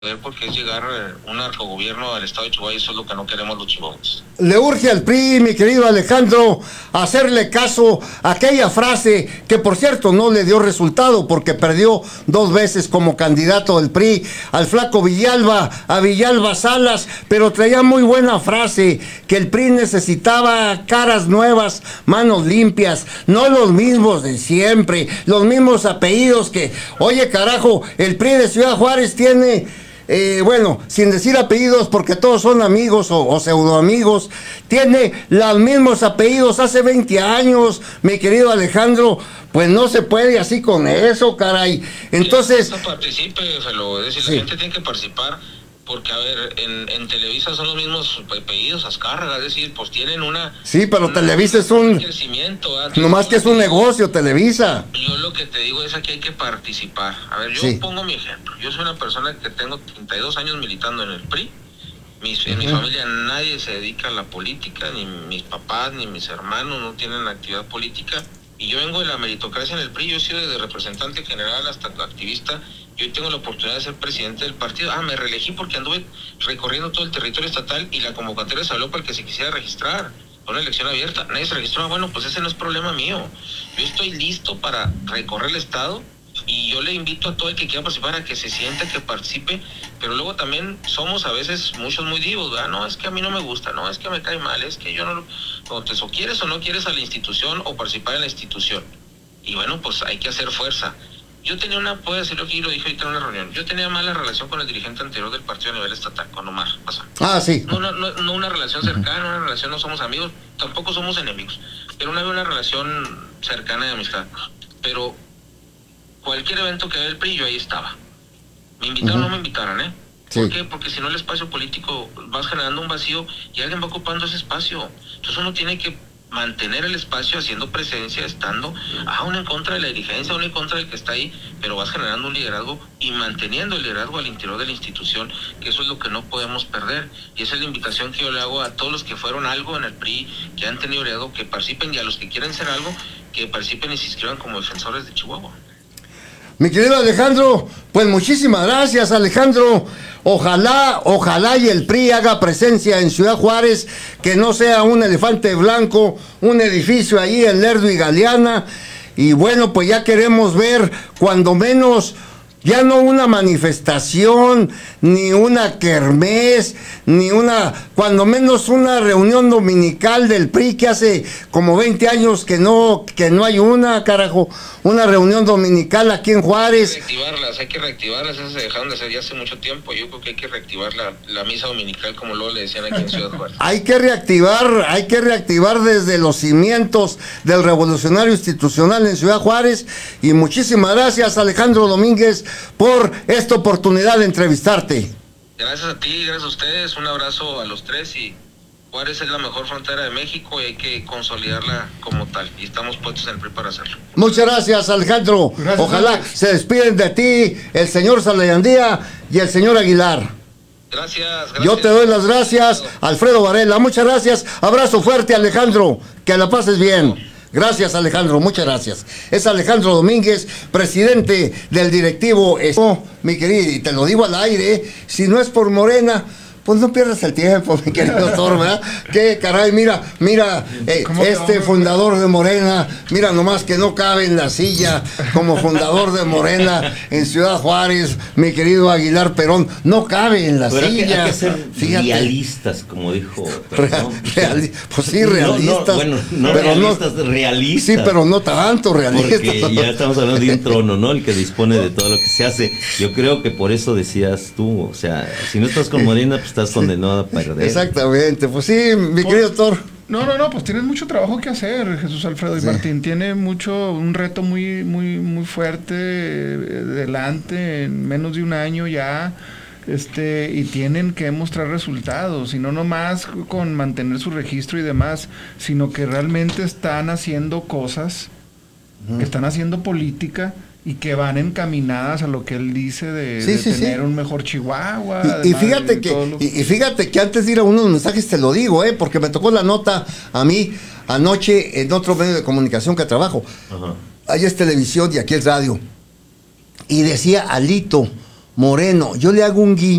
porque es llegar un narcogobierno al estado de Chihuahua y eso es lo que no queremos los chihuahuas. Le urge al PRI, mi querido Alejandro, hacerle caso a aquella frase que, por cierto, no le dio resultado porque perdió 2 veces como candidato del PRI al flaco Villalba, a Villalba Salas, pero traía muy buena frase, que el PRI necesitaba caras nuevas, manos limpias, no los mismos de siempre, los mismos apellidos que, oye carajo, el PRI de Ciudad Juárez tiene... bueno, sin decir apellidos porque todos son amigos o pseudo amigos, tiene los mismos apellidos hace 20 años, mi querido Alejandro, pues no se puede así con eso, caray. Entonces... No participe, Felo, es decir, sí. La gente tiene que participar porque, a ver, en Televisa son los mismos apellidos, Azcárraga, es decir, pues tienen una... Sí, pero Televisa es un... crecimiento, nomás que es un negocio, Televisa. Yo lo que te digo es aquí hay que participar. A ver, yo Sí. pongo mi ejemplo. Yo soy una persona que tengo 32 años militando en el PRI. En mi familia nadie se dedica a la política, ni mis papás, ni mis hermanos no tienen actividad política. Y yo vengo de la meritocracia en el PRI, yo he sido desde representante general hasta activista. Y hoy tengo la oportunidad de ser presidente del partido. Me reelegí porque anduve recorriendo todo el territorio estatal y la convocatoria se habló para el que se quisiera registrar. Una elección abierta, nadie se registró. Bueno, pues ese no es problema mío. Yo estoy listo para recorrer el estado y yo le invito a todo el que quiera participar a que se sienta, que participe, pero luego también somos a veces muchos muy divos, ¿verdad? No, es que a mí no me gusta, no, es que me cae mal, es que yo no... Entonces, o quieres o no quieres a la institución o participar en la institución. Y bueno, pues hay que hacer fuerza. Yo tenía puedo decirlo aquí, lo dije ahorita en una reunión, yo tenía mala relación con el dirigente anterior del partido a nivel estatal, con Omar Pasa. Sí. No una relación cercana, una relación, no somos amigos, tampoco somos enemigos, pero no había una relación cercana de amistad. Pero cualquier evento que había el PRI, yo ahí estaba. Me invitaron o no me invitaron, ¿eh? Sí. ¿Por qué? Porque si no el espacio político vas generando un vacío y alguien va ocupando ese espacio. Entonces uno tiene que mantener el espacio haciendo presencia, estando uno en contra de la dirigencia, uno en contra del que está ahí, pero vas generando un liderazgo y manteniendo el liderazgo al interior de la institución, que eso es lo que no podemos perder. Y esa es la invitación que yo le hago a todos los que fueron algo en el PRI, que han tenido liderazgo, que participen, y a los que quieren ser algo, que participen y se inscriban como defensores de Chihuahua. Mi querido Alejandro, pues muchísimas gracias, Alejandro. Ojalá y el PRI haga presencia en Ciudad Juárez, que no sea un elefante blanco, un edificio ahí en Lerdo y Galeana. Y bueno, pues ya queremos ver, cuando menos, ya no una manifestación, ni una kermés, cuando menos una reunión dominical del PRI, que hace como 20 años que no hay una, carajo, una reunión dominical aquí en Juárez. Hay que reactivarlas, esas se dejaron de hacer ya hace mucho tiempo. Yo creo que hay que reactivar la misa dominical, como luego le decían aquí en Ciudad Juárez. Hay que reactivar desde los cimientos del revolucionario institucional en Ciudad Juárez. Y muchísimas gracias, Alejandro Domínguez, por esta oportunidad de entrevistarte. Gracias a ti, gracias a ustedes, un abrazo a los tres, y Juárez es la mejor frontera de México y hay que consolidarla como tal, y estamos puestos en el PRI para hacerlo. Muchas gracias, Alejandro. Gracias. Ojalá se despiden de ti el señor Salayandía y el señor Aguilar. Gracias. Yo te doy las gracias, Alfredo Varela. Muchas gracias. Abrazo fuerte, Alejandro. Que la pases bien. Gracias, Alejandro, muchas gracias. Es Alejandro Domínguez, presidente del directivo. Mi querido, y te lo digo al aire, si no es por Morena, pues no pierdas el tiempo, mi querido Thor, ¿verdad? Que caray, mira, fundador de Morena, mira nomás que no cabe en la silla como fundador de Morena en Ciudad Juárez, mi querido Aguilar Perón, no cabe en la silla. Hay que ser realistas, como dijo. Pues sí, realistas. No realistas, realistas. Sí, pero no tanto realistas. Porque ya estamos hablando de un trono, ¿no? El que dispone de todo lo que se hace. Yo creo que por eso decías tú, o sea, si no estás con Morena, pues estás condenado a perder. Exactamente, pues sí, mi querido Thor. No, pues tienen mucho trabajo que hacer, Jesús Alfredo y Martín. Tiene un reto muy fuerte delante, en menos de un año ya, y tienen que mostrar resultados, y no nomás con mantener su registro y demás, sino que realmente están haciendo cosas, que están haciendo política, y que van encaminadas a lo que él dice de tener un mejor Chihuahua. Y fíjate que antes de ir a unos mensajes te lo digo, porque me tocó la nota a mí anoche en otro medio de comunicación que trabajo. Ahí es televisión y aquí es radio. Y decía Alito, Moreno. Yo le hago un guiño